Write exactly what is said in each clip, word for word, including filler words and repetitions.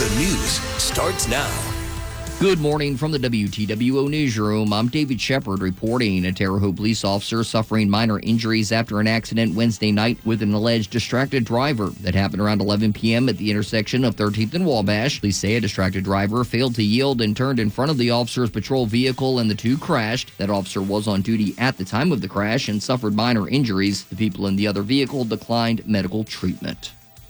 The news starts now. Good morning from the W T W O Newsroom. I'm David Shepard reporting. A Terre Haute police officer suffering minor injuries after an accident Wednesday night with an alleged distracted driver that happened around eleven p.m. at the intersection of thirteenth and Wabash. Police say a distracted driver failed to yield and turned in front of the officer's patrol vehicle, and the two crashed. That officer was on duty at the time of the crash and suffered minor injuries. The people in the other vehicle declined medical treatment.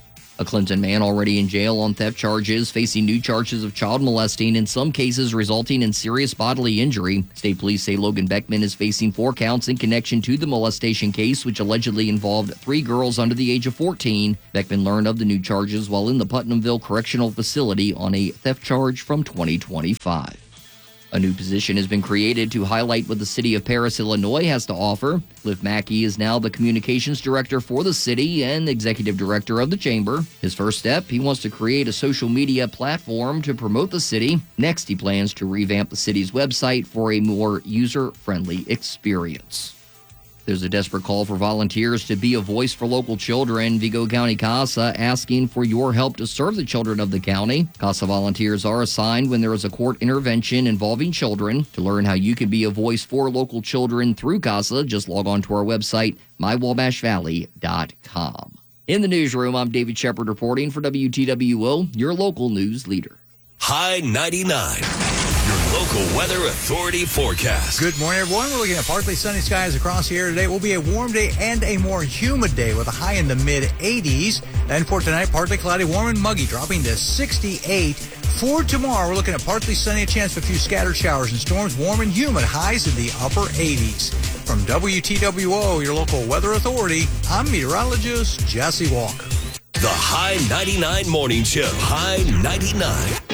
A Clinton man already in jail on theft charges, facing new charges of child molesting, in some cases resulting in serious bodily injury. State police say Logan Beckman is facing four counts in connection to the molestation case, which allegedly involved three girls under the age of fourteen. Beckman learned of the new charges while in the Putnamville Correctional Facility on a theft charge from twenty twenty-five. A new position has been created to highlight what the city of Paris, Illinois has to offer. Cliff Mackey is now the communications director for the city and executive director of the chamber. His first step, he wants to create a social media platform to promote the city. Next, he plans to revamp the city's website for a more user-friendly experience. There's a desperate call for volunteers to be a voice for local children. Vigo County CASA asking for your help to serve the children of the county. CASA volunteers are assigned when there is a court intervention involving children. To learn how you can be a voice for local children through CASA, just log on to our website, my wabash valley dot com. In the newsroom, I'm David Shepard reporting for W T W O, your local news leader. High ninety-nine. Your local weather authority forecast. Good morning, everyone. We're looking at partly sunny skies across the air today. It will be a warm day and a more humid day with a high in the mid eighties. And for tonight, partly cloudy, warm and muggy, dropping to sixty-eight. For tomorrow, we're looking at partly sunny, a chance for a few scattered showers and storms, warm and humid, highs in the upper eighties. From W T W O, your local weather authority, I'm meteorologist Jesse Walker. The High ninety-nine Morning Show. High ninety-nine.